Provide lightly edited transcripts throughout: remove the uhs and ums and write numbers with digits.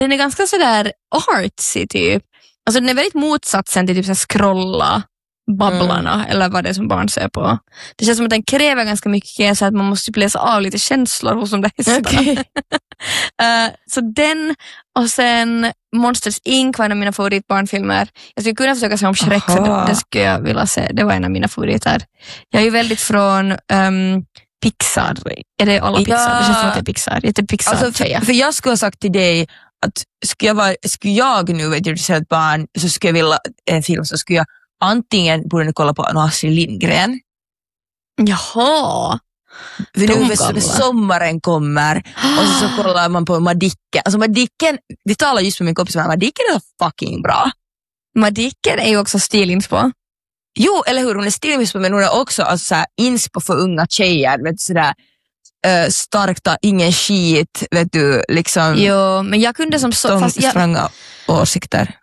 Den är ganska sådär artsy typ. Alltså den är väldigt motsatsen till typ så här scrolla babblarna eller vad det är som barn ser på. Det känns som att den kräver ganska mycket så att man måste typ läsa av lite känslor hos de där hästarna. Okay. Så den och sen Monsters Inc. var en av mina favoritbarnfilmer. Jag skulle kunna försöka se om Shrek för det skulle jag vilja se. Det var en av mina favoriter. Jag är ju väldigt från Pixar. Är det alla Pixar? Ja. Det känns som att det är Pixar. Jag är Pixar alltså, för jag skulle ha sagt till dig att skulle jag nu vet du ett barn så skulle jag vilja en film så skulle jag antingen borde kolla på Astrid Lindgren. Jaha. För nu sommaren kommer och så kollar man på Madicken. Alltså Madicken, vi talar just med min kompis, Madicken är fucking bra. Madicken är ju också stilinspo. Jo, eller hur? Hon är stilinspo men hon är också alltså, såhär, inspo för unga tjejer. Vet du, sådär starkta, ingen skit, vet du, liksom. Jo, men jag kunde som så... Fast stränga åsikter.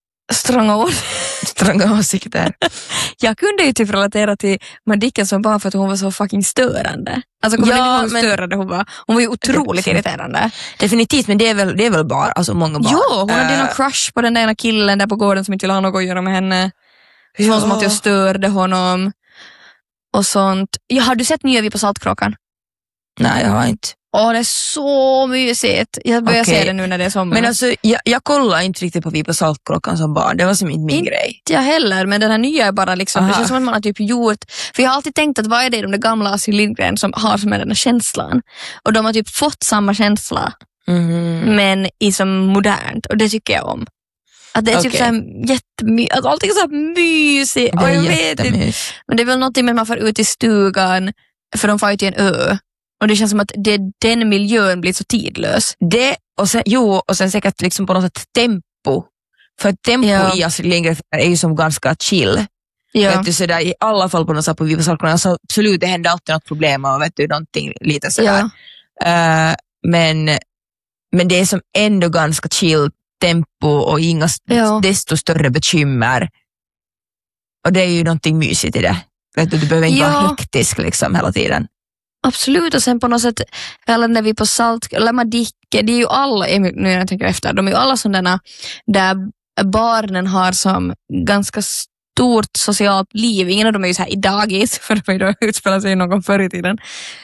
Stränga åsikter. Jag kunde ju typ relatera till Madicken som bara för att hon var så fucking störande. Alltså kommer ni ihåg hur störande hon var? Hon var ju otroligt irriterande. Definitivt, men det är väl bara alltså många barn. Jo, hon hade någon crush på den där ena killen där på gården som inte ville ha något att göra med henne. Hon som att jag störde honom. Och sånt. Ja, har du sett nya Vi på Saltkråkan? Nej, jag har inte. Det är så mysigt. Jag börjar se det nu när det är sommar. Men alltså, jag kollar inte riktigt på Vi på Saltkråkan som barn. Det var som inte min grej. Inte jag heller, men den här nya är bara liksom, det känns som att man har typ gjort, för jag har alltid tänkt att vad är det de där gamla Astrid Lindgren som har som är den här känslan. Och de har typ fått samma känsla, men i som modernt. Och det tycker jag om. Att det är typ såhär jättemysigt, att allting är så mysigt. Det är jag vet inte. Men det är väl någonting med att man får ut i stugan, för de får ut i en ö. Och det känns som att den miljön blir så tidlös. Det, och sen säkert liksom på något sätt tempo. För tempo i Astrid Lindgren är ju som ganska chill. Ja. Vet du, sådär, i alla fall på något sätt på Vi på Saltkråkan, så absolut, det händer alltid något problem och vet du, någonting lite sådär. Ja. Men det är som ändå ganska chill tempo och inga desto större bekymmer. Och det är ju någonting mysigt i det. Vet du behöver inte vara hektisk liksom hela tiden. Absolut, och sen på något sätt, eller när vi på eller Madicken, det är ju alla, nu jag tänker efter, de är ju alla sådana där barnen har som ganska stort socialt liv. Ingen av dem är ju så här i dagis, för de är ju utspelar sig någon förr i tiden.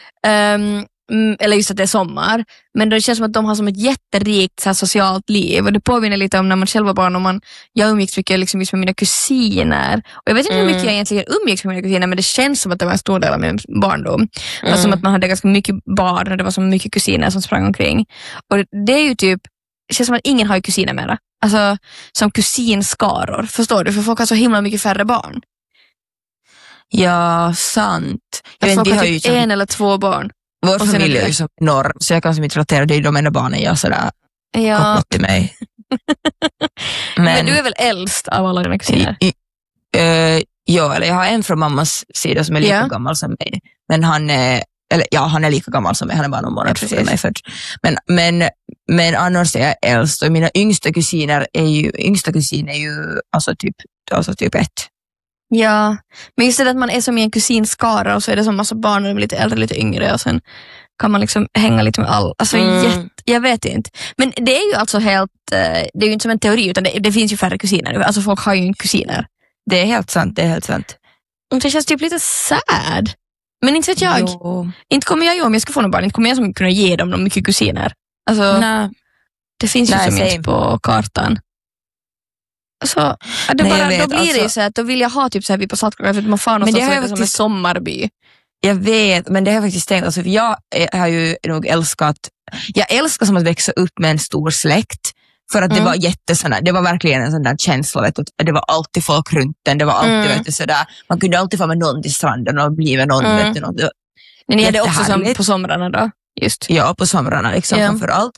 Eller just att det är sommar. Men det känns som att de har som ett jätterikt så här, socialt liv. Och det påminner lite om när man själv var barn. Och jag umgicks mycket liksom, just med mina kusiner. Och jag vet inte hur mycket jag egentligen umgicks med mina kusiner. Men det känns som att det var en stor del av min barndom. Det var som att man hade ganska mycket barn. Och det var så mycket kusiner som sprang omkring. Och det är ju typ, det känns som att ingen har ju kusiner mera. Alltså som kusinskaror. Förstår du? För folk har så himla mycket färre barn. Ja, sant. Folk har typ en eller två barn. Vår familj är ju som enorm, så jag kan som inte relatera, det är de enda barnen jag sådär kopplat till mig. Men du är väl äldst av alla dina kusiner? Ja, eller jag har en från mammas sida som är lika gammal som mig. Men han är lika gammal som mig, han är bara någon månad för mig född. Men annars är jag äldst, och mina yngsta kusiner är ju alltså typ 1. Ja, men just det att man är som i en kusinskara och så är det som massa barn och de är lite äldre, lite yngre och sen kan man liksom hänga lite med alla. Alltså jag vet inte. Men det är ju alltså helt, det är ju inte som en teori utan det finns ju färre kusiner. Alltså folk har ju inte kusiner. Det är helt sant. Och det känns typ lite sad. Men inte vet jag. Jo. Inte kommer jag ju om jag ska få någon barn, inte kommer jag som kunna ge dem mycket kusiner. Alltså, det finns ju som inte på kartan. Så, då blir det ju så att då vill jag ha typ så här Vi på Saltkråkan för att man får någonstans som en sommarby. Jag vet, men det har jag faktiskt tänkt, alltså, för jag har ju nog jag älskar som att växa upp med en stor släkt, för att det var det var verkligen en sån där känsla, vet du, det var alltid folk runt den, det var alltid vet du, sådär, man kunde alltid få med någon till stranden och bli med någon vet du, något. Men ni är det också som på somrarna då? Just. Ja, på somrarna liksom framförallt.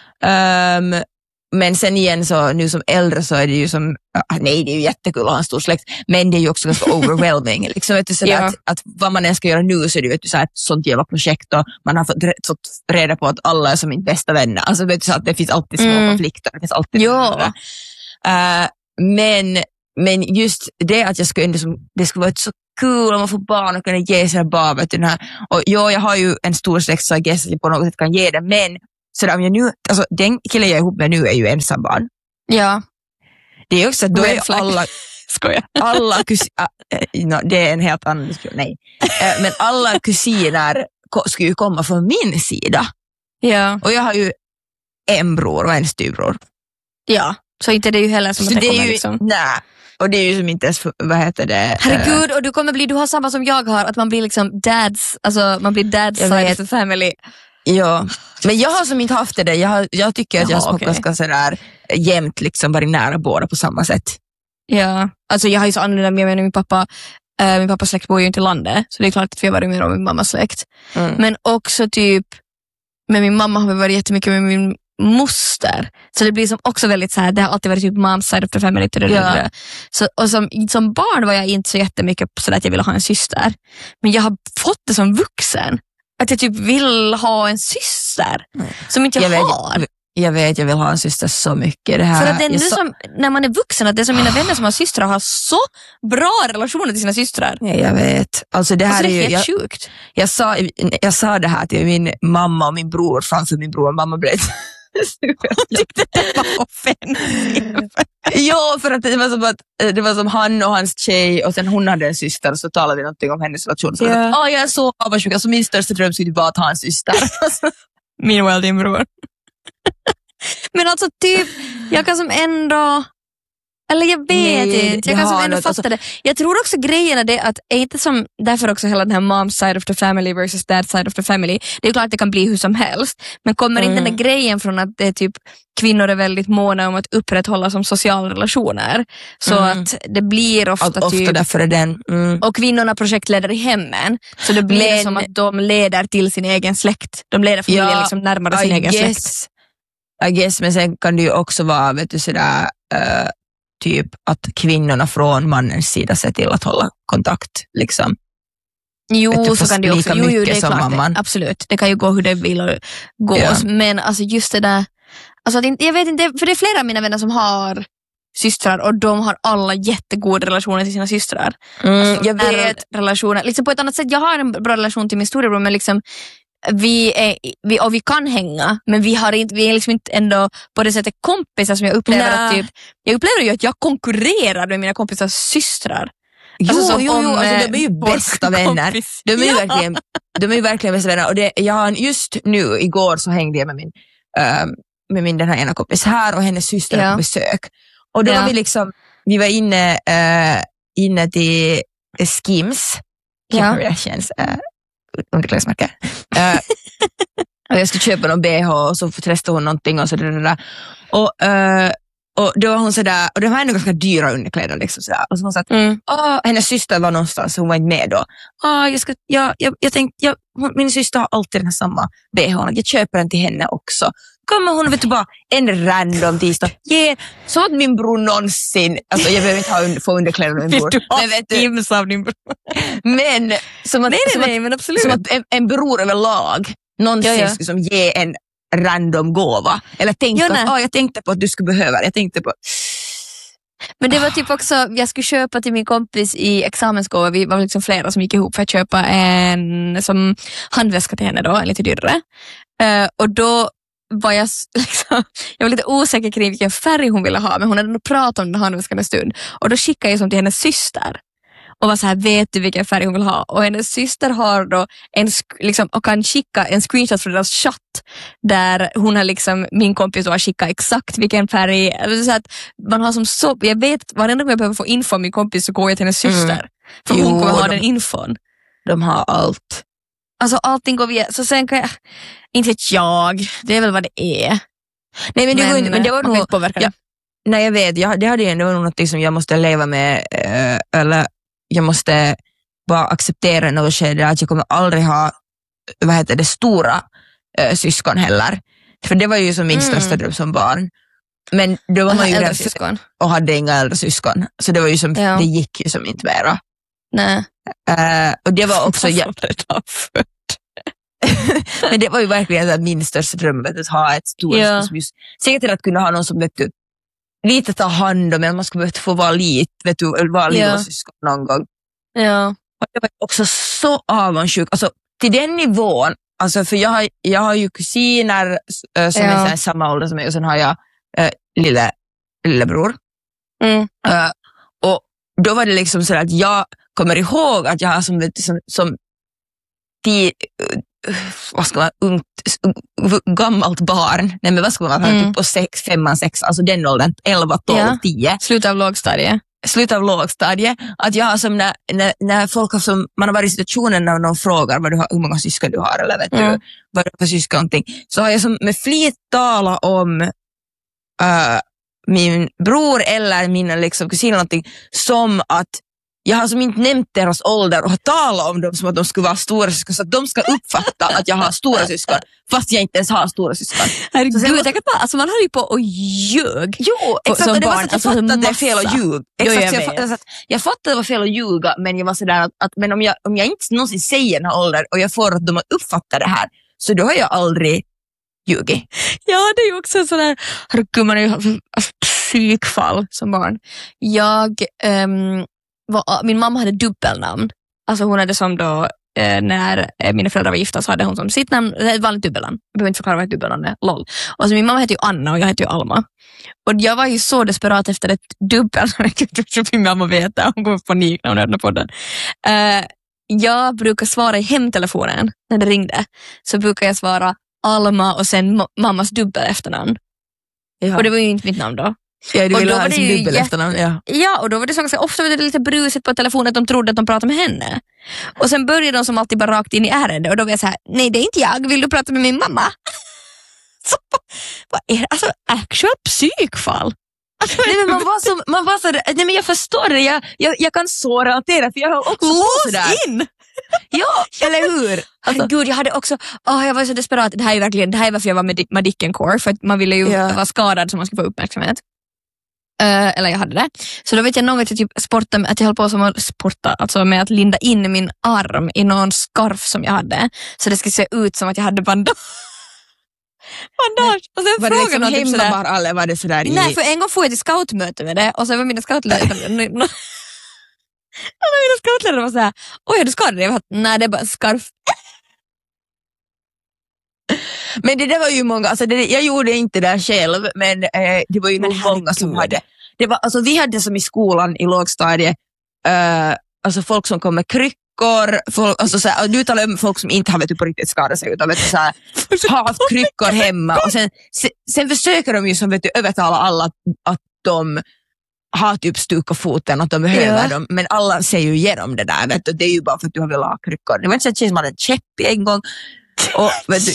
Men sen igen så nu som äldre så är det ju som, nej det är ju jättekul att ha en stor släkt, men det är ju också ganska overwhelming. Liksom, vet du, så att vad man än ska göra nu så är det vet du, så här, ett sånt jävla projekt och man har fått reda på att alla är som min bästa vänner. Alltså vet du, så att det finns alltid små konflikter. Det finns alltid men just det att jag skulle ändå det skulle vara så kul om man får barn och kunna ge sina barn vet du, och jag har ju en stor släkt så jag på något sätt kan ge det, men Så om jag nu, alltså den killen jag är ihop med nu är ju ensambarn. Ja. Det är också att då är alla alla det är en helt annan diskussion, nej. Men alla kusiner skulle ju komma från min sida. Ja. Och jag har ju en bror och en styvbror. Ja, så inte det är ju heller som så att det kommer ju, liksom. Nej, och det är ju som inte ens, vad heter det? Herregud, och du har samma som jag har, att man blir liksom dads, alltså man blir dads side of the family. Ja, men jag har som inte haft det. Jag tycker att jag har ganska sådär jämt liksom varit nära båda på samma sätt. Ja, alltså jag har ju så annorlunda med min pappa. Min pappas släkt bor ju inte i landet, så det är klart att vi har varit med om min mammas släkt. Men också typ med min mamma har vi varit jättemycket med min moster. Så det blir som också väldigt så här, det har alltid varit typ mom's side of the family. Ja. Så, och som barn var jag inte så jättemycket så att jag ville ha en syster. Men jag har fått det som vuxen. Att jag typ vill ha en syster som inte jag har. Jag vet, jag vill ha en syster så mycket. Det här, för att det är nu som, när man är vuxen, att det är som mina vänner som har systrar har så bra relationer till sina systrar. Ja, jag vet. Alltså det här alltså, det är ju helt sjukt. Jag sa det här till min mamma och min bror framför min bror. Mamma blev jag tyckte det var offensivt. Ja, för att det var som han och hans tjej och sen hon hade en syster och så talade vi någonting om hennes relation. Så jag är så avundsjuk. Alltså min största dröm skulle bara att ha en syster. Meanwhile din bror. Men alltså typ, jag kan som ändå, eller jag vet inte, jag kan som ändå fatta det. Jag tror också grejen är det att är inte som, därför också hela den här mom's side of the family versus dad side of the family. Det är klart att det kan bli hur som helst, men kommer inte den där grejen från att det är typ kvinnor är väldigt måna om att upprätthålla som sociala relationer, så att det blir ofta typ, därför är den och kvinnorna projektledare i hemmen, så det blir som att de leder till sin egen släkt, de leder familjen liksom närmare sin egen släkt. I guess, men sen kan det ju också vara, vet du, sådär typ att kvinnorna från mannens sida ser till att hålla kontakt liksom. Jo, så kan det också. Jo, det är som klart, mamman. Absolut. Det kan ju gå hur det vill gå. Ja. Men alltså just det där, alltså jag vet inte, för det är flera av mina vänner som har systrar och de har alla jättegoda relationer till sina systrar. Alltså, jag vet. Relationer, liksom på ett annat sätt, jag har en bra relation till min storebror, men liksom vi kan hänga, men vi är liksom inte ändå på det sättet kompisar som jag upplever att typ, jag upplever ju att jag konkurrerar med mina kompisars systrar. Jo, alltså, de är ju bästa vänner. De är ju verkligen bästa vänner. Och just nu, igår så hängde jag med min den här ena kompis här och hennes syster på besök. Och då var vi var inne till Skims, Kim Kardashians underklädesmärke. Och jag skulle köpa någon BH och så testade hon någonting och så där. Och då var hon sådär, och det var ändå ganska dyra underkläder liksom sådär. Och så hon sa att hennes syster var någonstans, hon var inte med då. Jag tänkte, min syster har alltid den här samma BH, jag köper den till henne också. Kommer hon, vet du, bara en random tisdag. Så att min bror någonsin, alltså jag behöver inte få underkläder av min bror. Men vet du, av din bror. Men som att en bror överlag någonsin skulle som ge en random gåva. Eller jag tänkte på att du skulle behöva det. Jag tänkte på. Men det var typ också, jag skulle köpa till min kompis i examensgåva, vi var liksom flera som gick ihop för att köpa en som handväska till henne då, en lite dyrare. Och då var jag var lite osäker kring vilken färg hon ville ha, men hon hade nog pratat om den handväskan en stund. Och då skickade jag som till hennes syster och var så här, vet du vilken färg hon vill ha? Och hennes syster har då och kan skicka en screenshot från deras chatt där hon har liksom, min kompis då har skickat exakt vilken färg, så att man har som så, jag vet, varenda gång jag behöver få info om min kompis så går jag till hennes syster, för hon kommer ha den infon. De har allt. Alltså allting går via, så sen kan jag, inte jag, det är väl vad det är. Nej, men det var nog påverka det. Nej, jag vet, det var nog något som jag måste leva med, eller jag måste bara acceptera något skede att jag kommer aldrig ha stora syskon heller. För det var ju som min största dröm som barn. Men då var man ju rädd syskon och hade inga äldre syskon. Så det var ju som, det gick ju som inte mera. Nej. Och det var också men det var ju verkligen min största dröm att ha ett stort syskon. Säkert till att kunna ha någon som lite ta hand om, men man skulle få vara lilla syskon någon gång. Ja. Och jag var också så avundsjuk. Alltså, till den nivån alltså för jag har ju kusiner som är i samma ålder som mig och sen har jag lillebror. Och då var det liksom så att jag kommer ihåg att jag har som vad ska man, gammalt barn, nej men vad ska man vara, typ på 5, 6, alltså den åldern, 11, 12, 10. Slutet av lågstadiet, att jag har som när folk har som, man har varit i situationen när någon frågar hur många syskon du har eller vet du vad du har för syskon någonting, så har jag som med flit talat om min bror eller mina liksom kusiner någonting, som att jag har som inte nämnt deras ålder och har talat om dem som att de skulle vara stora syskon, så att de ska uppfatta att jag har stora syskon fast jag inte ens har stora syskon. Herregud, alltså man höll ju på och ljög. Jo, exakt, och det var så att jag fattade att det är fel att ljuga. Jag fattade att det var fel att ljuga, men jag var sådär att men om jag inte någonsin säger den här åldern och jag får att de uppfattar det här, så då har jag aldrig ljugit. Ja, det är ju också sådär, herregud, man är ju psykfall som barn. Min mamma hade dubbelnamn. Alltså hon hade som då, när mina föräldrar var gifta så hade hon som sitt namn, ett vanligt dubbelnamn. Jag behöver inte förklara vad ett dubbelnamn är, lol. Och så min mamma hette ju Anna och jag hette ju Alma. Och jag var ju så desperat efter ett dubbelnamn. Min mamma vet det, hon går på panik när hon hörde på den. Jag brukar svara i hemtelefonen när det ringde. Så brukar jag svara Alma och sen mammas dubbel efternamn. Ja. Och det var ju inte mitt namn då. Ja, du ville ha som dubbel efternamn. Ja, och då var det så ganska ofta var det lite brusigt på telefonen att de trodde att de pratade med henne. Och sen började de som alltid bara rakt in i ärende och då var jag så här: nej, det är inte jag, vill du prata med min mamma? Så, vad är det? Alltså, actual psykfall. Nej, men man var så där, nej men jag förstår det, jag kan så relatera för jag har också lås in! Ja, eller hur? Alltså, gud, jag hade också, jag var så desperat, det här är varför jag var med Madicken Core, för att man ville ju vara skadad så man skulle få uppmärksamhet. Eller jag hade det. Så då vet jag någon att jag typ sportade, att jag höll på som att sporta, alltså med att linda in min arm i någon skarf som jag hade. Så det skulle se ut som att jag hade bandage. Och sen var det liksom hemma eller var det sådär Nej, för en gång får jag till scoutmöte med det och sen var mina scoutledare mina scoutledare var såhär: oj, är du skadad? Jag var, nej, det är bara en skarf. Men det där var ju många, alltså jag gjorde inte det själv, men det var ju många som hade. Det var, alltså, vi hade som i skolan i lågstadiet, alltså folk som kom med kryckor, folk, alltså, såhär, du talar om folk som inte har på riktigt skadat sig utan såhär, har haft kryckor hemma och sen försöker de ju som övertala alla att de har typ stukat foten, att de behöver dem, men alla säger ju igenom det där, vet du, det är ju bara för att du har velat ha kryckor. Det var inte så att tjej som hade en käpp en gång. Och vet du,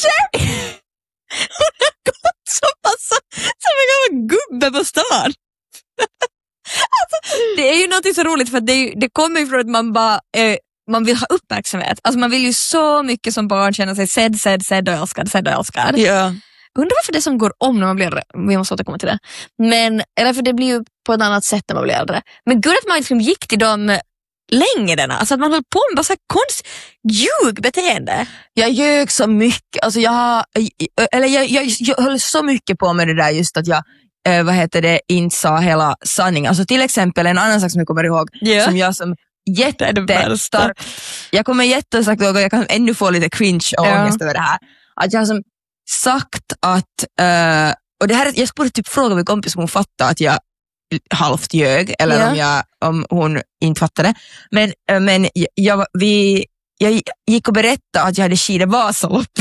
som en gammal gubbe på stan. Alltså, det är ju något så roligt för att det kommer ifrån att man bara man vill ha uppmärksamhet. Alltså man vill ju så mycket som barn känna sig sedd och älskad. Ja. Undrar varför det som går om när man blir äldre. Vi måste återkomma till det. Men, eller för det blir ju på ett annat sätt när man blir äldre. Men gud att man liksom gick till dem längderna. Alltså att man höll på med bara så här ljugbeteende. Jag ljög så mycket. Alltså jag höll så mycket på med det där just att jag inte sa hela sanningen. Alltså till exempel en annan sak som jag kommer ihåg som jag som jättestark. Jag kommer jättestarkt ihåg och jag kan ännu få lite cringe och ångest över det här. Att jag har som sagt att och det här, jag skulle typ fråga min kompis om hon fattade att jag halvt ljög eller om hon inte fattade. Men jag gick och berättade att jag hade skidat Vasalopp.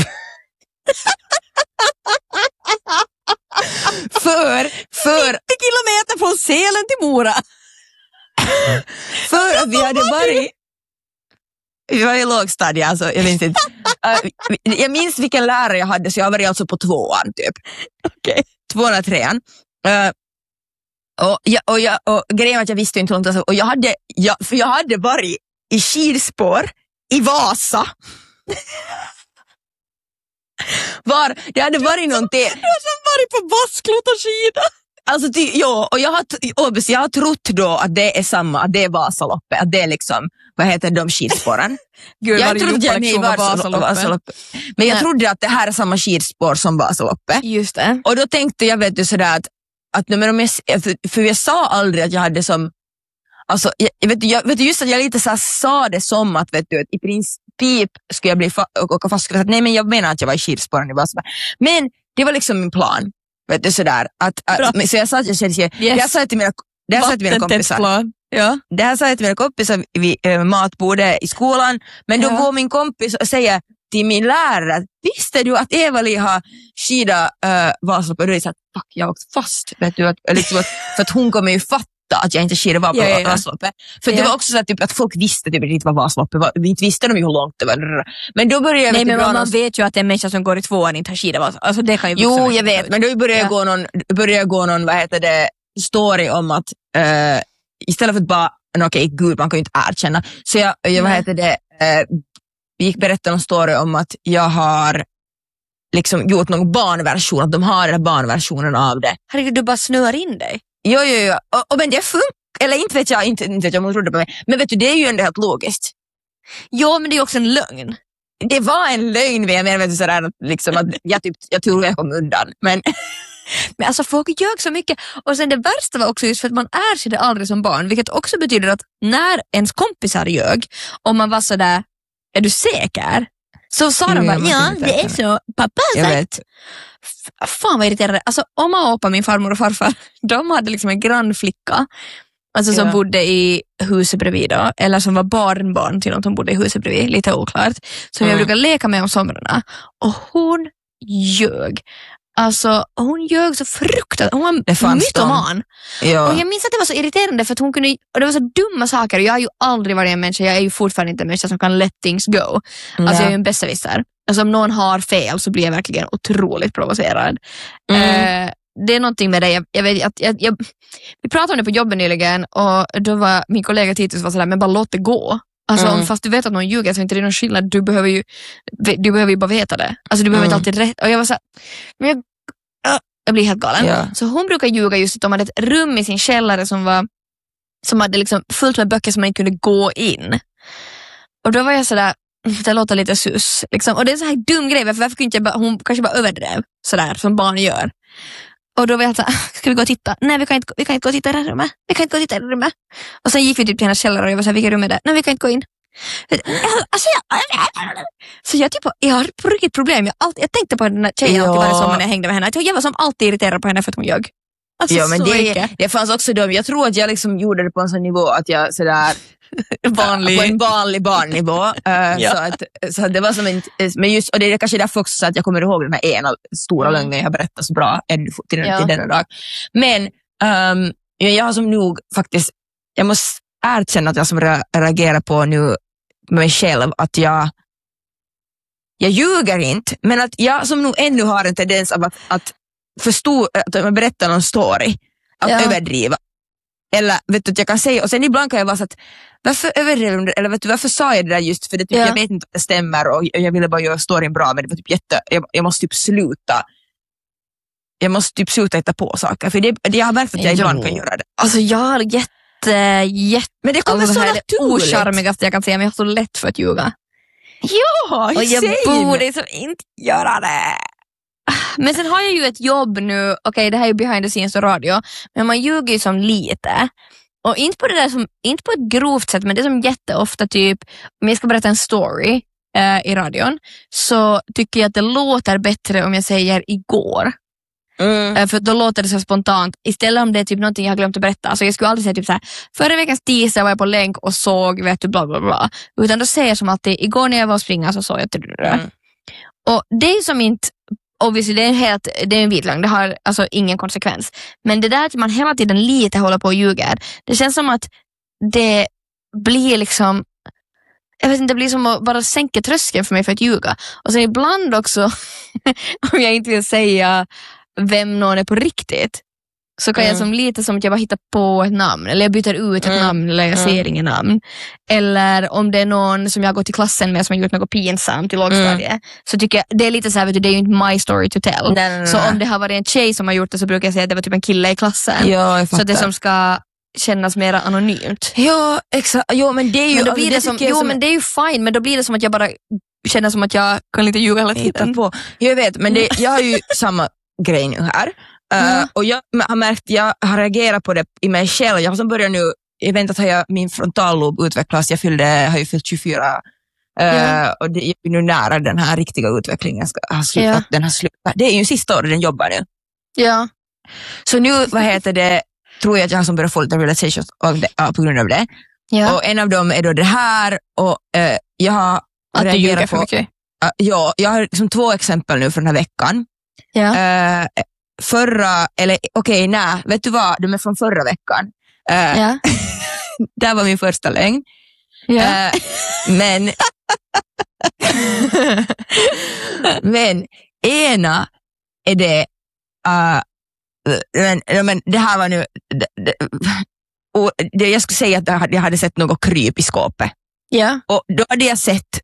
för 90 kilometer från Sälen till Mora. För att vi var i lågstadiet, alltså, jag minns inte. Jag minns vilken lärare jag hade, så jag var alltså på 2:an typ. Okej. 2:an och 3:an. Och grejen var att jag visste inte något. Och jag hade varit i skidspår i Vasa. Det hade varit någonting. Du har som varit på basklot och skida. Alltså, och jag har trott då att det är samma, att det är Vasaloppet, att det är liksom, vad heter de skidspåren? Gud, jag trodde jag med Vasaloppet. Men jag trodde att det här är samma skidspår som Vasaloppet. Just det. Och då tänkte jag, vet du, sådär att för jag sa aldrig att jag hade som, Alltså, jag vet just att jag lite så här sa det som att, vet du, att i princip skulle jag bli åka fast. Nej, men jag menar att jag var i skidspåren. Men det var liksom min plan. Vet du, sådär. Så jag sa att jag sa till mina kompisar. Ja. Det här sa jag till mina kompisar vid matbordet i skolan. Men då går min kompis och säger till min lärare, visste du att Eva-Li har skida Vasaloppet? Och då är det så att fuck, jag har åkt fast. Vet du, för att hon kommer ju fatta att jag inte skidade var på Vasaloppet. För det var också så att, typ, att folk visste typ, att det inte var Vasaloppet. Inte visste de ju hur långt det var. Men då började jag... Nej, men man vet ju att en människa som går i tvåan inte har skida. Alltså, det kan ju... Jo, jag vet. Men då började jag gå någon vad heter det, story om att istället för att bara, okej, gud, man kan ju inte erkänna. Så jag vad heter det, berättade en story om att jag har liksom gjort någon barnversion, att de har den här barnversionen av det. Herregud, du bara snör in dig. Jo. Men det funkar, eller inte vet jag om hon trodde på mig. Men vet du, det är ju ändå helt logiskt. Ja, men det är också en lögn. Det var en lögn, jag menar, vet du, sådär, liksom, att jag tror jag kom undan. Men alltså folk ljög så mycket. Och sen det värsta var också just för att man erkände aldrig som barn. Vilket också betyder att när ens kompisar ljög, om man var sådär, är du säker? Så sa de bara, ja, det är så. Pappa har sagt. Fan vad irriterande. Alltså om man åpade min farmor och farfar, de hade liksom en grannflicka. Alltså som bodde i huset bredvid då, eller som var barnbarn till någon som bodde i huset bredvid, lite oklart. Så jag brukar leka med om somrarna. Och hon ljög. Alltså hon ljög så fruktansvärt. Hon var mytoman. Ja. Och jag minns att det var så irriterande för att hon kunde, och det var så dumma saker. Och jag har ju aldrig varit en människa, jag är ju fortfarande inte en människa som kan let things go. Alltså jag är ju en besserwisser. Alltså om någon har fel så blir jag verkligen otroligt provocerad. Det är någonting med det. Jag vet att vi pratade om det på jobben nyligen och då var min kollega Titus var sådär, men bara låt det gå. Alltså fast du vet att någon ljuger så inte det är någon skillnad. Du behöver ju bara veta det. Alltså du behöver inte alltid rätt. Och jag var så här, men jag blir helt galen. Yeah. Så hon brukar ljuga just att de hade ett rum i sin källare som hade liksom fullt med böcker som man inte kunde gå in. Och då var jag sådär, det låter lite sus. Liksom. Och det är så här dum grej, för varför kunde hon kanske bara överdrev sådär som barn gör. Och då var jag såhär, ska vi gå och titta? Nej, vi kan inte gå och titta i det rummet. Vi kan inte gå och titta i det rummet. Och sen gick vi typ till hennes källare och jag var såhär, vilka rum är det? Nej, vi kan inte gå in. Alltså, så jag har på riktigt problem. Jag tänkte på den här tjejen alltid varje sommar när jag hängde med henne. Att jag var som alltid irriterad på henne för att hon ljög. Alltså, ja, men det fanns också jag tror att jag liksom gjorde det på en sån nivå att jag sådär på en vanlig barnnivå. Så det var som en, men just, och det är kanske därför också så att jag kommer ihåg den här ena stora lögnen jag har berättat så bra ännu till denna dag. Men jag har som nog faktiskt, jag måste erkänna att jag som reagerar på nu med mig själv att jag ljuger inte, men att jag som nog ännu har en tendens av att förstå, att man berättar någon story, att överdriva. Eller vet du, att jag kan säga, och sen ibland kan jag vara så att varför överdrev du, eller vet du, varför sa jag det där just för det, typ, jag vet inte att det stämmer och jag ville bara göra storyn bra, men det var typ jag måste typ sluta hitta på saker, för jag har märkt att jag ibland kan göra det. Alltså jag har men det kommer så naturligt. Ocharmigaste jag kan säga, men jag har så lätt för att ljuga. Ja, och jag borde så inte göra det. Men sen har jag ju ett jobb nu, okej, det här är ju behind the scenes och radio, men man ljuger ju som lite. Och inte på det där inte på ett grovt sätt, men det är som jätteofta typ, om jag ska berätta en story i radion, så tycker jag att det låter bättre om jag säger igår. För då låter det så spontant. Istället om det är typ någonting jag har glömt att berätta. Alltså jag skulle aldrig säga typ så här: förra veckans tisdag var jag på länk och såg, vet du, bla bla bla. Utan då säger jag som alltid, igår när jag var och springa så såg jag och det är som inte, obviously det är en vit lögn. Det har alltså ingen konsekvens. Men det där att man hela tiden lite håller på och ljuger, det känns som att det blir liksom, jag vet inte, det blir som att bara sänka tröskeln för mig för att ljuga. Och sen ibland också om jag inte vill säga vem någon är på riktigt, så kan jag som lite som att jag bara hittar på ett namn, eller jag byter ut ett namn, eller jag ser ingen namn. Eller om det är någon som jag har gått i klassen med som har gjort något pinsamt i lågstadiet, så tycker jag, det är lite så här, vet du, det är ju inte my story to tell. Nej. Så om det har varit en tjej som har gjort det, så brukar jag säga att det var typ en kille i klassen. Ja, så att det som ska kännas mer anonymt. Ja, exakt. Jo, men det är ju, men då blir det som, men det är ju fine, men då blir det som att jag bara känner som att jag kan lite ljuga hela tiden. Jag vet, men jag har ju samma grej nu här. Och jag har märkt, jag har reagerat på det i mig själv. Jag som börjar nu eventet har jag min frontallob utvecklats. Jag har ju fyllt 24 och det är nu nära den här riktiga utvecklingen att den har slutat. Det är ju sista året den jobbar nu. Ja. Så nu, tror jag att jag har som börjat få lite realizations på grund av det. Ja. Och en av dem är då det här och jag har att du ljuger för mycket. Ja, jag har liksom 2 exempel nu från den här veckan. Ja. Vet du vad? De är från förra veckan. Där var min första lögn. Ja. Men ena är det men det här var nu jag skulle säga att jag hade sett något kryp i skåpet. Ja. Och då hade jag sett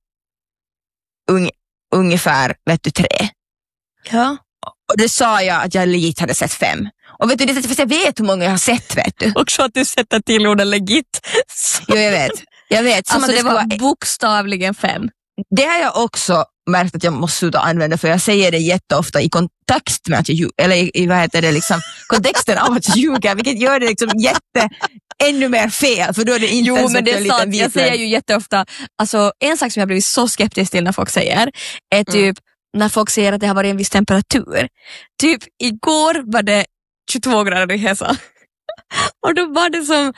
ungefär 3. Ja. Och det sa jag att jag legit hade sett 5. Och vet du, det för jag vet hur många jag har sett, vet du. Också att du sätter till orden legit. Jo, jag vet. Som alltså det var bokstavligen 5. Det har jag också märkt att jag måste sluta använda, för jag säger det jätteofta i kontext med att jag eller i vad heter det liksom, kontexten av att jag ljuger, vilket gör det liksom ännu mer fel, för då är det inte jo, men det är sant, jag säger ju jätteofta, alltså en sak som jag blivit så skeptisk till när folk säger är typ när folk säger att det har varit en viss temperatur. Typ igår var det 22 grader i Hesa. Och då var det som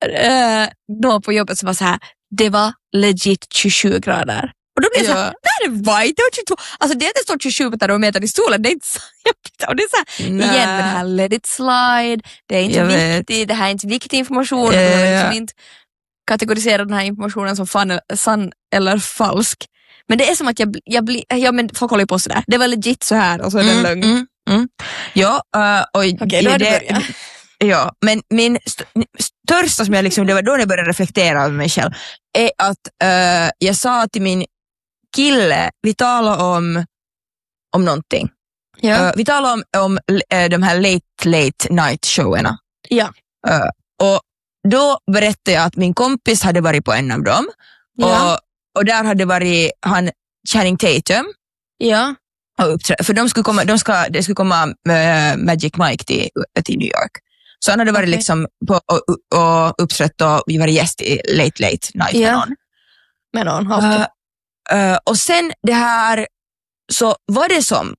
då på jobbet som var så här, det var legit 27 grader. Och då blir det så här, det är white, det var 22. Alltså det är inte står 27 meter i stolen, det är inte så. Och det är så här, igen med det här let it slide, det är inte viktigt, det här är inte viktig information. Du har liksom inte kategoriserat den här informationen som sann eller falsk. Men det är som att jag blir, men folk håller ju på sådär. Det var legit så här och så är det lögn. Ja, okej, då har du börjat. Ja, men min största som jag liksom, det var då jag började reflektera över mig själv, är att jag sa till min kille, vi talade om någonting. Ja. Vi talade om de här late night showerna. Ja. Och då berättade jag att min kompis hade varit på en av dem. Ja. Och där hade varit han Channing Tatum. Ja. För det skulle komma Magic Mike till New York. Så han hade varit liksom på och uppträtt och vi var gäst i late night med någon. Och sen det här så var det som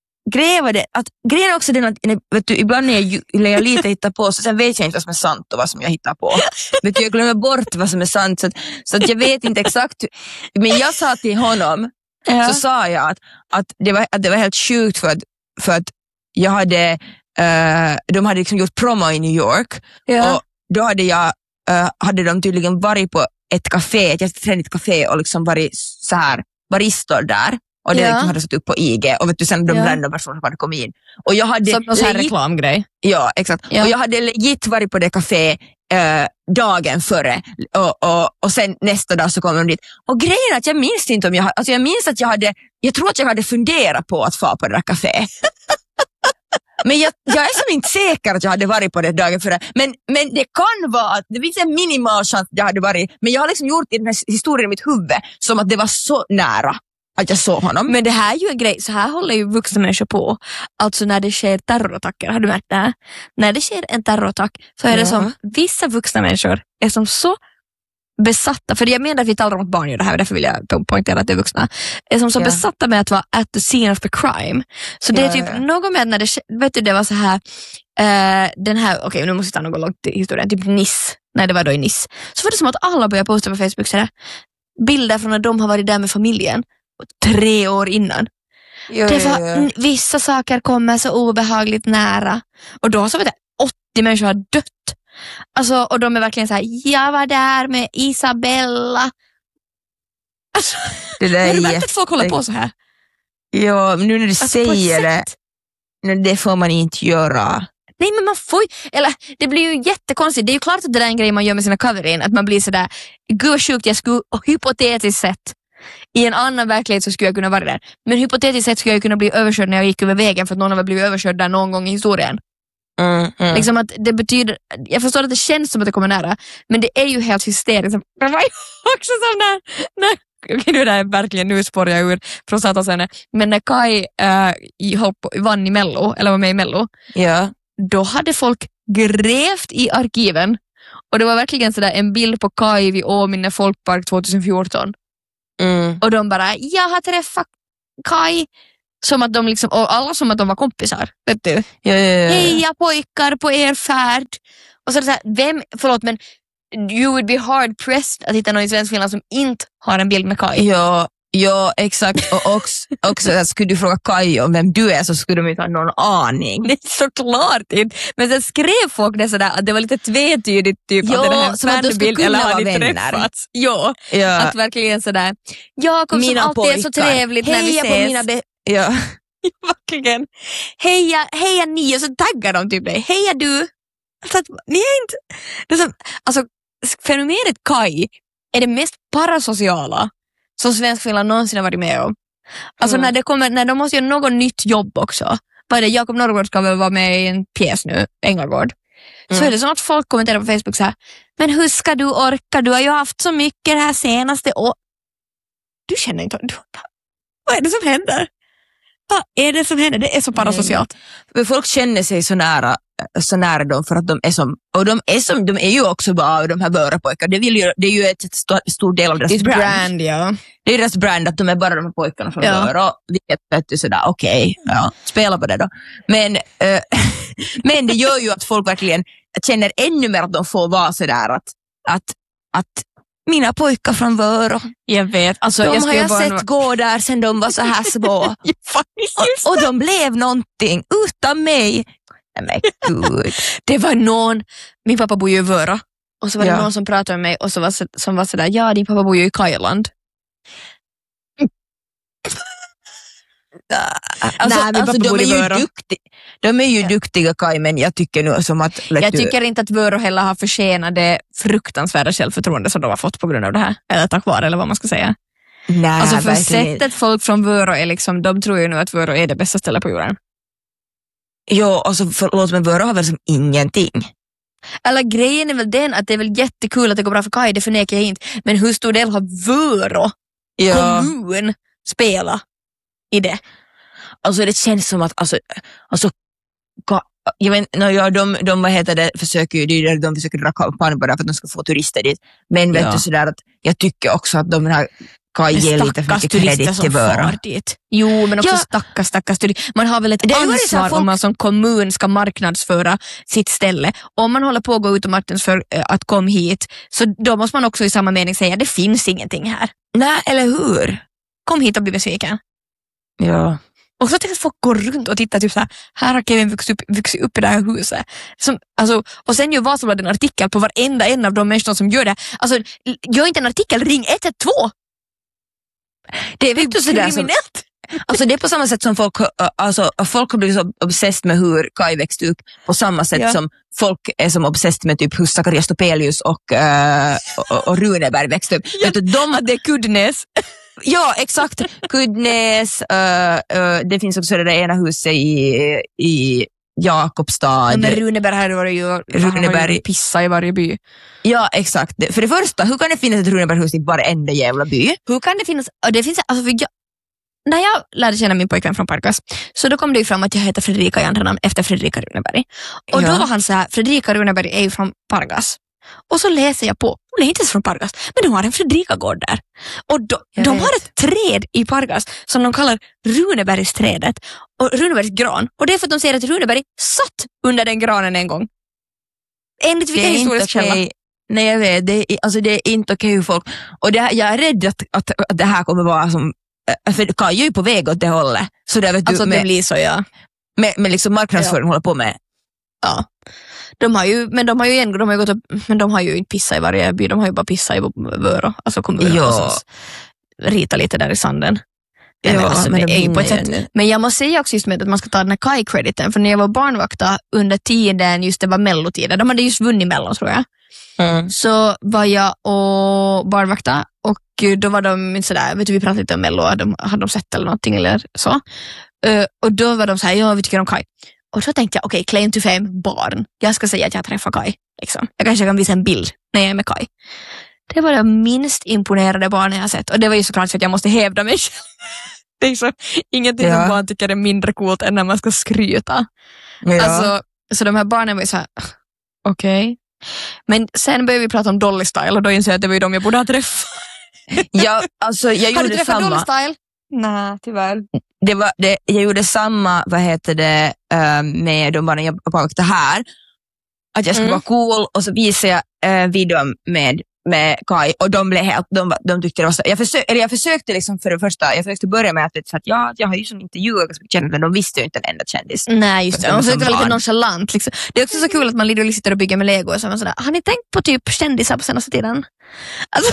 grejen också den att vet du, ibland när jag lite hittar på så sen vet jag inte vad som är sant och vad som jag hittar på. Vet du, jag glömmer bort vad som är sant så att jag vet inte exakt men jag sa till honom så sa jag att det var helt sjukt för att jag hade de hade liksom gjort promo i New York och då hade de tydligen varit på ett café, ett jättetrevligt café och liksom varit så här baristor där och det liksom hade satt upp på IG och vet du sen de random personer hade kommit in och jag hade som någon sån här reklamgrej. Ja, exakt. Och jag hade legit varit på det café dagen före och sen nästa dag så kom de dit. Och grejen är att jag minns inte om jag minns att jag tror att jag hade funderat på att få på det där café. Men jag är som inte säker att jag hade varit på det dagen före. Men det kan vara att det finns en minimal chans att jag hade varit. Men jag har liksom gjort i den här historien i mitt huvud som att det var så nära att jag såg honom. Men det här är ju en grej, så här håller ju vuxna människor på. Alltså när det sker terrorattacker, har du märkt det här? När det sker en terrorattack så är det som vissa vuxna människor är som så besatta, för jag menar att vi talar om att barn gör det här, därför vill jag poängtera att det är vuxna, är som så besatta med att vara at the scene of the crime. Så det är typ något med när det, vet du, det var så här den här, okej, nu måste jag ta något långt i historien, typ Nice, nej det var då i Nice, så var det som att alla började posta på Facebook sådär, bilder från när de har varit där med familjen 3 år innan. Det var, vissa saker kommer så obehagligt nära och då så vet jag 80 människor har dött. Alltså, och de är verkligen så här, jag var där med Isabella. Alltså, det där är att folk håller på så här. Ja, men nu när du säger det, det får man inte göra. Nej, men man får eller det blir ju jättekonstigt. Det är ju klart att det är en grej man gör med sina cover-in, att man blir så där, gud sjukt, jag skulle hypotetiskt sett i en annan verklighet så skulle jag kunna vara där. Men hypotetiskt sett skulle jag kunna bli överkörd när jag gick över vägen för att någon har blivit överkörd där någon gång i historien. Liksom att det betyder, jag förstår att det känns som att det kommer nära, men det är ju helt hysteriskt. Det var ju också som när det är verkligen, nu spår jag ur från Satasene, men när Kai vann i Mello, eller var med i Mello, då hade folk grävt i arkiven Och det var verkligen sådär en bild på Kai vid Åminne folkpark 2014. Och de bara, jag har träffat Kai. Som att de liksom, och alla som att de var kompisar, vet du? Ja. Heja pojkar på er färd. Och så är det såhär, men you would be hard pressed att hitta någon i svensk film som inte har en bild med Kai. Ja, exakt. Och också att skulle du fråga Kai om vem du är så skulle de inte ha någon aning. Det är såklart inte. Men sen skrev folk det sådär att det var lite tvetydigt typ att det här som att de skulle kunna vara vänner. Ja, att verkligen sådär. Jakob som alltid är så trevligt när vi ses. På mina ja. Verkligen. Heja ni, och så taggar de typ dig. Heja du. Alltså, ni är inte... Det är så, alltså, fenomenet Kai är det mest parasociala som svensk film någonsin har varit med om. Alltså när de måste göra något nytt jobb också. Vad är det? Jakob Norrgård ska väl vara med i en pjäs nu, Ängelgård. Så är det som att folk kommenterar på Facebook så här: men hur ska du orka? Du har ju haft så mycket det här senaste år. Du känner inte... Vad är det som händer? Vad är det som händer? Det är så parasocialt. Men folk känner sig så nära dem för att de är som, och de är ju också bara de här vörapojkar. Det är ju ett stor del av deras brand. Ja. Det är deras brand att de är bara de här pojkarna från Vöra. Vilket är sådär, okej, spela på det då. Men det gör ju att folk verkligen känner ännu mer att de får vara sådär att mina pojkar från Vöra. Jag vet. Alltså, de har jag sett gå där sen de var så här små. och de blev någonting utan mig. Nej, men gud. Det var någon, min pappa bor ju i Vöra. Och så var det någon som pratade med mig och som var sådär, ja, din pappa bor ju i Kajland. De är ju duktiga Kaj, men jag tycker nu som att... Jag tycker inte att Vöra heller har förtjänat det fruktansvärda självförtroende som de har fått på grund av det här. Eller tack vare, eller vad man ska säga. Nej, alltså för sättet folk från Vöra är liksom, de tror ju nu att Vöra är det bästa stället på jorden. Ja, alltså förlåt, men Vöra har väl som ingenting. Eller grejen är väl den att det är väl jättekul att det går bra för Kaj, det förnekar jag inte. Men hur stor del har Vöra kommun spela i det? Alltså det känns som att jag vet, de vad heter det, de försöker dra kampanj bara för att de ska få turister dit. Men vet du sådär att jag tycker också att de här Kaj ger lite för mycket kredit till Vöra. Jo, men också stackars turister. Man har väl ett ansvar om man som kommun ska marknadsföra sitt ställe. Om man håller på att gå ut och marknadsföra att kom hit, så då måste man också i samma mening säga det finns ingenting här. Nej, eller hur? Kom hit och bli besviken. Ja. Och så tänker jag att folk går runt och tittar typ så här har Kevin vuxit upp i det här huset. Och sen gör Vasabladet en artikel på varenda en av de människorna som gör det. Alltså, gör inte en artikel, ring 112. Det är väl inte sådär som... Alltså det är på samma sätt som folk har blivit så obsessed med hur Kaj växte upp, på samma sätt som folk är som obsessed med typ hur Zacharias Topelius och Runeberg växte upp. Det är Kuddnäs. Ja, exakt. Kuddnäs, det finns också det där ena huset i Jakobstad. Men Runeberg här var det ju Runeberg pissa i varje by. Ja, exakt. För det första, hur kan det finnas ett Runeberghus i varenda jävla by? Hur kan det finnas? Det finns alltså när jag lärde känna min pojkvän från Pargas, så då kom det ju fram att jag heter Fredrika i andra namn efter Fredrika Runeberg. Och då var han så här, Fredrika Runeberg är ju från Pargas. Och så läser jag på, hon är inte ens från Pargas, men de har en Fredrika-gård där. Och de har ett träd i Pargas som de kallar Runebergsträdet och Runebergs gran. Och det är för att de säger att Runeberg satt under den granen en gång. Enligt vilka historisk källa? Nej, jag vet, det är inte okej hur folk... Och jag är rädd att det här kommer vara som... För Kaj är ju på väg åt det hållet. Så där, vet alltså du, det blir så, ja. Med liksom marknadsföring håller på med. Ja. De har ju inte pissa i varje by, de har ju bara pissa i Vöra, alltså kommunen och rita lite där i sanden. Men jag måste säga också just med att man ska ta den här Kai-crediten, för när jag var barnvakta under tiden, just det var mellotiden, de hade just vunnit mello tror jag. Så var jag och barnvakta och då var de sådär, vet du, vi pratade lite om mello, hade de sett eller någonting eller så. Och då var de såhär, ja vi tycker om Kai. Och så tänkte jag, okej, claim to fame, barn. Jag ska säga att jag träffar Kai. Liksom. Jag kanske kan visa en bild när jag är med Kai. Det var det minst imponerade barn jag har sett. Och det var ju såklart för att jag måste hävda mig själv. Det är så, ingenting som barn tycker är mindre coolt än när man ska skryta. Ja. Alltså, så de här barnen var ju så här, okej. Men sen började vi prata om Dolly Style och då insåg jag att det var ju de jag borde ha träffat. Ja, alltså jag Har gjorde du träffat samma. Dolly Style? Nej, tyvärr. Jag gjorde samma, med de barnen jag påverkade här. Att jag skulle vara cool och så visade jag videon med Kai och de blev helt, de tyckte det var så. Jag försökte liksom för det första, jag försökte börja med att jag har ju som intervjuat ganska mycket kändis, men de visste ju inte en enda kändis. Nej, just det. De försökte vara lite nonchalant. Liksom. Det är också så kul att man sitter och bygger med Lego och sådär. Har ni tänkt på typ kändisar på senaste tiden? Alltså...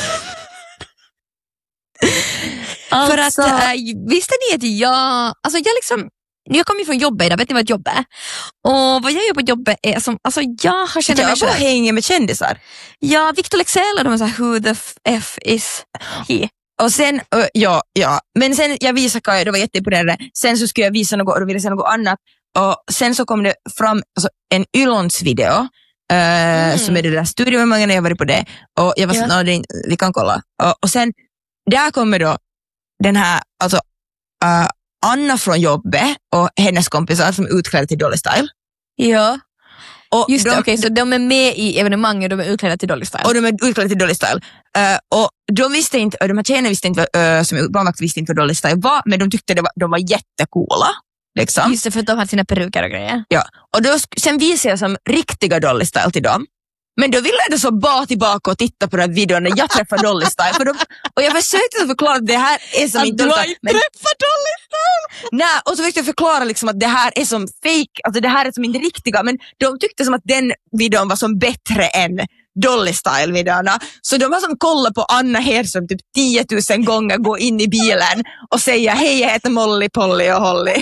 För att, visste ni att jag kommer ju från jobbet idag, vet ni vad ett jobb är? Och vad jag gör på jobbet är som, jag har känt mig själv. Jag hänger med kändisar. Ja, Victor Leksell och de är såhär, who the f is he? Och sen, ja. Men sen jag visade Kai, det var jätteimponerande. Sen så skulle jag visa något och då ville jag säga något annat. Och sen så kom det fram en Ylons-video. Som är det där studiemomangen när jag var på det. Och jag var såhär, vi kan kolla. Och sen, där kommer då den här, Anna från jobbet och hennes kompisar som är utklädda till Dolly Style. Ja. Och just det, okej, så de är med i evenemanget och de är utklädda till Dolly Style. Och de är utklädda till Dolly Style. Och de visste inte, och de här tjejerna visste inte, som barnvakt visste inte vad Dolly Style var, men de tyckte de var jättecoola. Liksom. Just det, för att de hade sina peruker och grejer. Ja, och sen visade jag som riktiga Dolly Style till dem. Men då ville jag så bara tillbaka och titta på den videon när jag träffade Dolly Style. Och jag försökte förklara att det här är som inte... Du har inte träffat Dolly Style! Nej, och så försökte jag förklara liksom att det här är som fake, alltså det här är som inte riktiga. Men de tyckte som att den videon var som bättre än Dolly Style-videorna. Så de har som kollat på Anna Hedström typ 10 000 gånger, gå in i bilen och säga hej, jag heter Molly, Polly och Holly.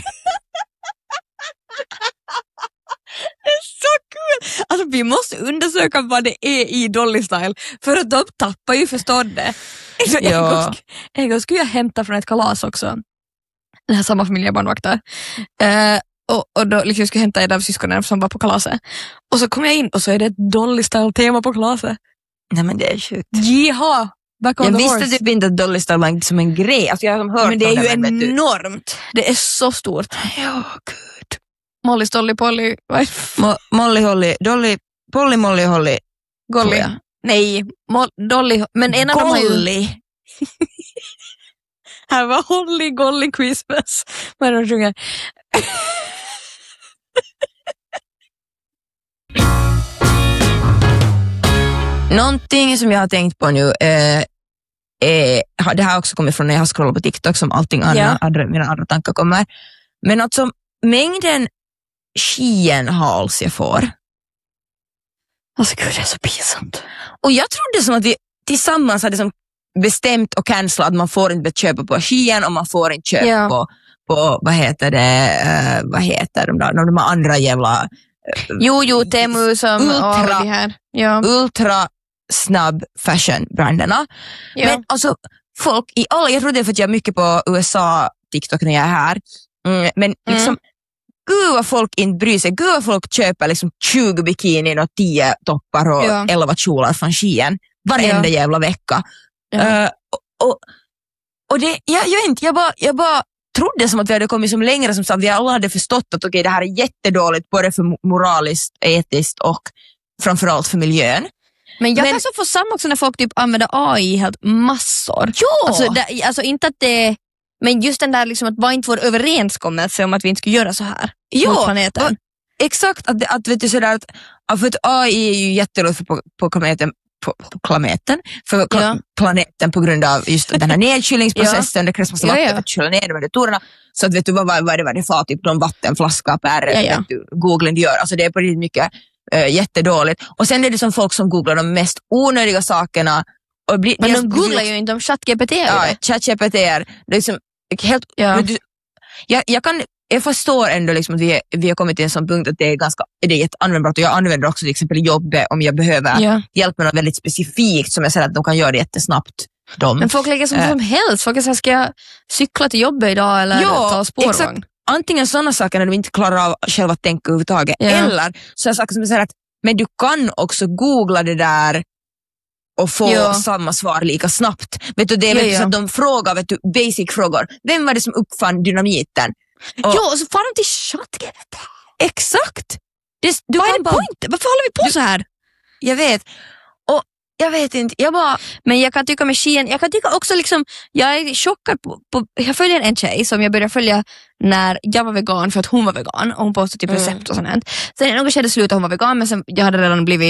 Det är så kul! Alltså vi måste undersöka vad det är i Dolly Style för att de tappar ju förståndet. En gång skulle jag hämta från ett kalas också. Den här samma familjebarnvakter. Och då liksom jag skulle hämta en av syskonen som var på kalaset. Och så kom jag in och så är det ett Dolly Style-tema på kalaset. Nej men det är sjukt. Jiha! Jag visste typ inte att Dolly Style var som en grej. Alltså jag har hört men det är ju enormt. Det är så stort. Ja, gud. Molly, Dolly, Polly. Molly, Holly, Dolly, Polly, Molly, Holly. Golly. Nej, Dolly. Men en av dem har ju... Här var Holly, Golly, Christmas. Vad är det de sjunger? Någonting som jag har tänkt på nu det här också kommer från när jag har scrollat på TikTok som allting mina andra tankar kommer. Men alltså mängden skienhals jag får. Alltså gud, det är så pinsamt. Och jag trodde som att vi tillsammans hade som bestämt och cancelat att man får inte köpa på skien och man får inte köpa på vad heter de andra jävla Jo, Temu som de här. Ja. Ultra snabb fashion-branderna. Ja. Men alltså folk i alla, jag tror det är för att jag är mycket på USA TikTok när jag är här. Men liksom gud vad folk inte bryr sig. Gud vad folk köper liksom 20 bikini och 10 toppar och 11 kjolar från skien varenda jävla vecka. Ja. Och det, jag bara trodde som att vi hade kommit som längre, som så att vi alla hade förstått att okej, det här är jättedåligt både för moraliskt, etiskt och framförallt för miljön. Men jag kan så få samma också när folk typ använder AI helt massor. Ja! Alltså inte att det... Men just den där liksom att var inte vår överenskommelse om att vi inte skulle göra så här mot planeten. Exakt, att vet du sådär att för att AI är ju jätteroligt på planeten planeten på grund av just den här nedkylningsprocessen. Det krävs massa vatten för att kyla ner de här datorerna. Så att vet du vad det var typ någon vattenflaska per googling gör. Alltså det är på riktigt mycket jättedåligt. Och sen är det som folk som googlar de mest onödiga sakerna. Men de googlar ju inte om ChatGPT. Ja, ChatGPT är liksom helt... Jag förstår ändå liksom att vi har kommit till en sån punkt att det är jätteanvändbart, och jag använder också till exempel i jobbet om jag behöver hjälp med något väldigt specifikt som jag säger att de kan göra det jättesnabbt. Men folk lägger som helst. Folk säger, ska jag cykla till jobbet idag eller ta spårvagn? Exakt. Antingen sådana saker när de inte klarar av själva att tänka överhuvudtaget, eller så saker som säger att men du kan också googla det där och få samma svar lika snabbt. Vet du, det är så att de frågar basic frågor. Vem var det som uppfann dynamiten? Och så far de till ChatGPT. Exakt. Vad är poängen? Varför håller vi på så här? jag vet. Och jag vet inte, Men jag kan tycka med Shein, jag kan tycka också liksom, jag är chockad på jag följer en tjej som jag började följa när jag var vegan för att hon var vegan och hon postade typ recept och sånt. Sen i något skede slutade hon var vegan, men sen jag hade redan blivit